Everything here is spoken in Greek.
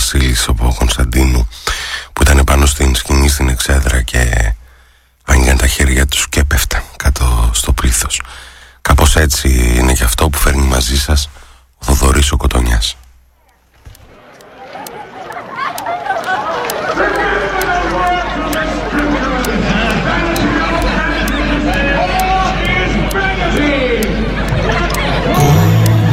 Βασίλης ο Κωνσταντίνου, που ήταν πάνω στην σκηνή στην εξέδρα και άνοιγαν τα χέρια τους και έπεφταν κάτω στο πλήθος. Κάπως έτσι